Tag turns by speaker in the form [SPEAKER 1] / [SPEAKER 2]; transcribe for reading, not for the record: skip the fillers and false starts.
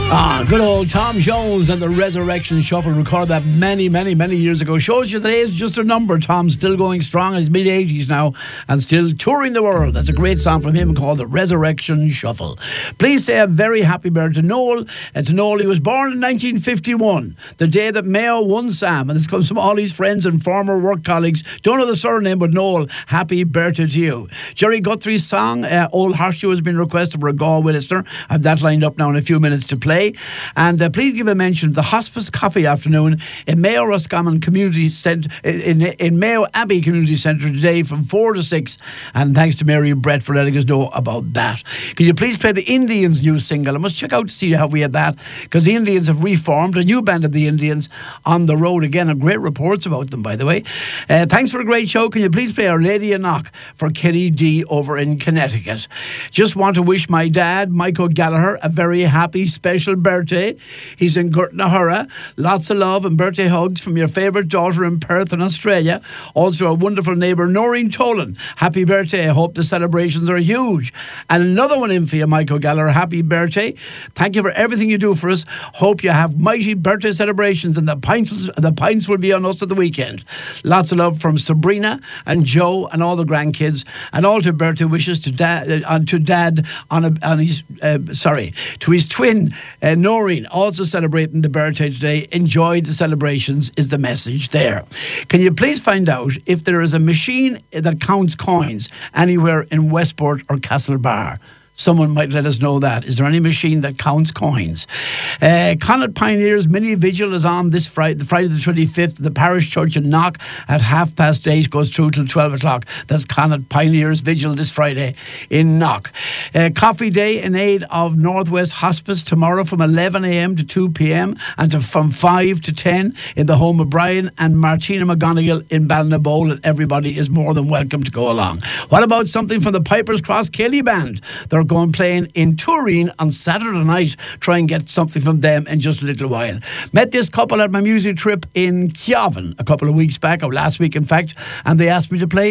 [SPEAKER 1] Good old Tom Jones and the Resurrection Shuffle, recorded that many, many, many years ago. Shows you that age is just a number. Tom's still going strong in his mid-80s now and still touring the world. That's a great song from him called the Resurrection Shuffle. Please say a very happy birthday to Noel. And to Noel, he was born in 1951, the day that Mayo won Sam. And this comes from all his friends and former work colleagues. Don't know the surname, but Noel, happy birthday to you. Jerry Guthrie's song, Old Horseshoe, has been requested for a Galway listener. I have that lined up now in a few minutes to play. And please give a mention to the Hospice Coffee Afternoon in Mayo Roscommon Community Centre, in Mayo Abbey Community Centre today from 4 to 6. And thanks to Mary and Brett for letting us know about that. Can you please play the Indians' new single? I must check out to see how we had that, because the Indians have reformed, a new band of the Indians on the road again, and great reports about them, by the way. Thanks for a great show. Can you please play Our Lady of Knock for Kenny D over in Connecticut? Just want to wish my dad, Michael Gallagher, a very happy special birthday. He's in Gurtnahura. Lots of love and birthday hugs from your favourite daughter in Perth in Australia. Also a wonderful neighbour, Noreen Tolan. Happy birthday. I hope the celebrations are huge. And another one in for you, Michael Gallagher. Happy birthday. Thank you for everything you do for us. Hope you have mighty birthday celebrations, and the pints will be on us at the weekend. Lots of love from Sabrina and Joe and all the grandkids, and all to birthday wishes to Dad to his twin Noreen, also celebrating the birthday today. Enjoy the celebrations is the message there. Can you please find out if there is a machine that counts coins anywhere in Westport or Castlebar? Someone might let us know that. Is there any machine that counts coins? Connacht Pioneers Mini Vigil is on this Friday the 25th, the Parish Church in Knock at 8:30, goes through till 12 o'clock. That's Connacht Pioneers Vigil this Friday in Knock. Coffee Day in aid of Northwest Hospice tomorrow from 11 a.m. to 2 p.m. and from 5 to 10 in the home of Brian and Martina McGonigal in Ballinabole, and everybody is more than welcome to go along. What about something from the Pipers Cross Kelly Band? They're going playing in Turin on Saturday night. Try and get something from them in just a little while. Met this couple at my music trip in Kjaven a couple of weeks back, or last week in fact, and they asked me to play